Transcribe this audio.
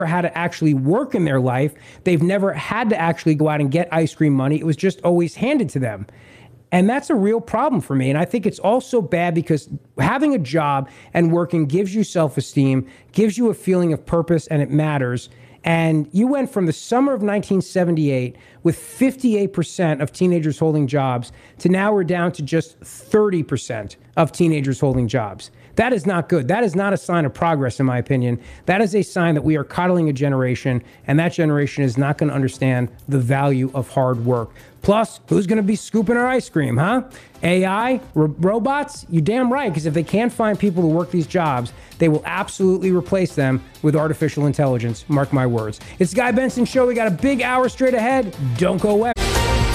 had to actually work in their life. They've never had to actually go out and get ice cream money. It was just always handed to them. And that's a real problem for me. And I think it's also bad because having a job and working gives you self-esteem, gives you a feeling of purpose, and it matters. And you went from the summer of 1978 with 58% of teenagers holding jobs to now we're down to just 30% of teenagers holding jobs. That is not good. That is not a sign of progress, in my opinion. That is a sign that we are coddling a generation, and that generation is not going to understand the value of hard work. Plus, who's going to be scooping our ice cream, huh? AI? Robots? You damn right, because if they can't find people to work these jobs, they will absolutely replace them with artificial intelligence. Mark my words. It's the Guy Benson Show. We got a big hour straight ahead. Don't go away.